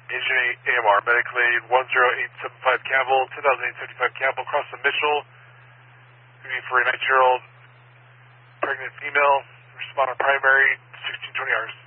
Agent AMR, medically 10875 Campbell, 2875 Campbell, across the Mitchell. For a 19-year-old pregnant female, respond on primary, 1620 hours.